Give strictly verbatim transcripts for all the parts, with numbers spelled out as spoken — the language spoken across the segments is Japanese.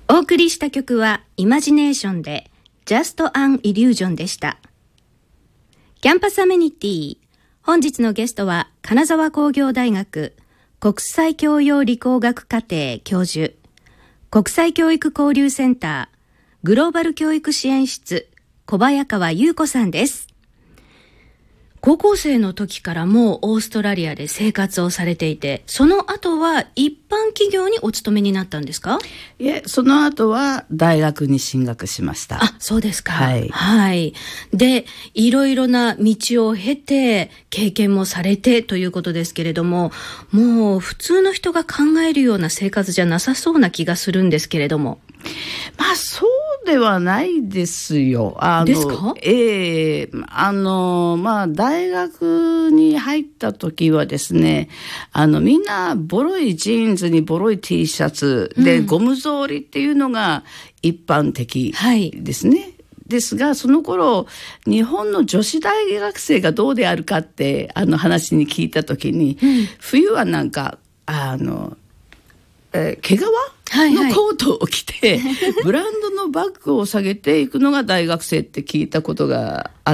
お送りした曲はイマジネーションで Just an Illusion でした。キャンパスアメニティ、本日のゲストは金沢工業大学国際教養理工学課程教授、国際教育交流センターグローバル教育支援室小早川優子さんです。高校生の時からもうオーストラリアで生活をされていて、その後は一般企業にお勤めになったんですか？ いえ、その後は大学に進学しました。 あ、そうですか。 はい。 はい。で、いろいろな道を経て、経験もされてということですけれども、もう普通の人が考えるような生活じゃなさそうな気がするんですけれども。 まあ、そうではないですよ。あのですか？ ええー、あの、まあ、大学に入った時はですね、あの、みんな、ボロいジーンズにボロい T シャツで、うん、ゴム草履っていうのが一般的ですね。はい、ですが、その頃、日本の女子大学生がどうであるかって、あの話に聞いた時に、うん、冬はなんか、あの、えー、毛皮のコートを着て、はいはい、ブランドのバッグを下げていくのが大学生って聞いたことがあって、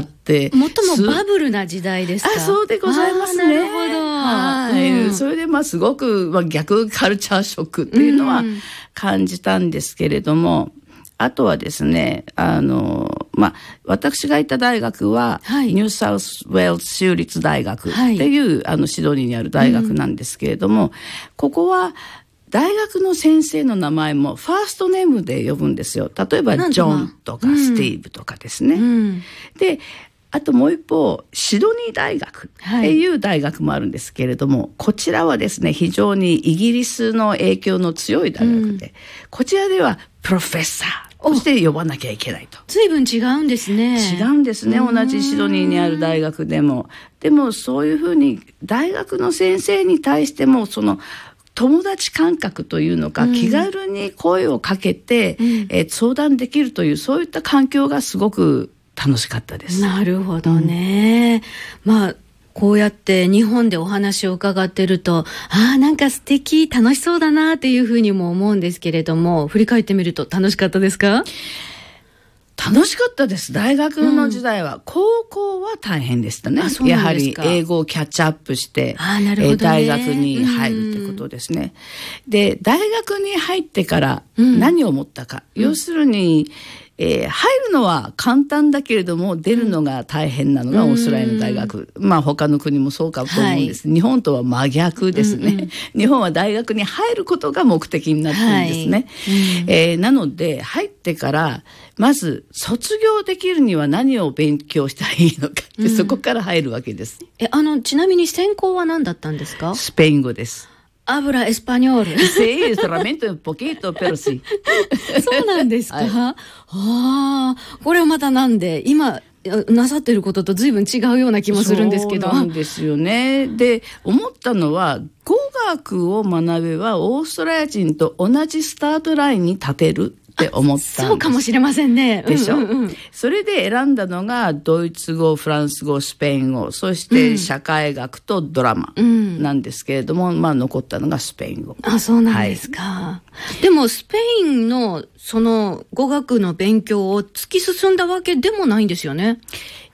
最もバブルな時代ですか？ あ、そうでございますね。 なるほど。 はい、うん、それでまあすごく、まあ、逆カルチャーショックっていうのは感じたんですけれども、うん、あとはですね、あの、まあ、私が行った大学は、はい、ニューサウスウェールズ州立大学っていう、はい、あのシドニーにある大学なんですけれども、うん、ここは大学の先生の名前もファーストネームで呼ぶんですよ。例えばジョンとかスティーブとかですね、うん、で、あともう一方シドニー大学っていう大学もあるんですけれども、はい、こちらはですね非常にイギリスの影響の強い大学で、うん、こちらではプロフェッサーとして呼ばなきゃいけないと。 随分違うんですね。 違うんですね。同じシドニーにある大学でも。でもそういうふうに大学の先生に対してもその友達感覚というのか、うん、気軽に声をかけて、うん、えー、相談できるというそういった環境がすごく楽しかったです。 なるほどね、うん、まあこうやって日本でお話を伺ってると、ああなんか素敵楽しそうだなっていうふうにも思うんですけれども、振り返ってみると楽しかったですか？ 楽しかったです。大学の時代は、うん、高校は大変でしたね。やはり英語をキャッチアップして、 あ、なるほどね、 大学に入るということですね。で、大学に入ってから何を思ったか、うん、要するに、えー、入るのは簡単だけれども出るのが大変なのがオーストラリアの大学、うん、まあ他の国もそうかと思うんです、はい、日本とは真逆ですね、うんうん、日本は大学に入ることが目的になってるんですね、はい、うん、えー、なので入ってからまず卒業できるには何を勉強したらいいのかって、うん、そこから入るわけです。 え、あのちなみに専攻は何だったんですか？ スペイン語です。 アブラエスパニョール。 Sí, solamente un poquito, pero sí. そうなんですか？はい、ああ、これはまたなんで今なさっていることと随分違うような気もするんですけど。 そうなんですよね。で、思ったのは語学を学べばオーストラリア人と同じスタートラインに立てるって思ったんです。 そうかもしれませんね。 でしょ、うんうんうん、それで選んだのがドイツ語、フランス語、スペイン語、そして社会学とドラマなんですけれども、うん、まあ残ったのがスペイン語。 あ、そうなんですか、はい、でもスペインのその語学の勉強を突き進んだわけでもないんですよね。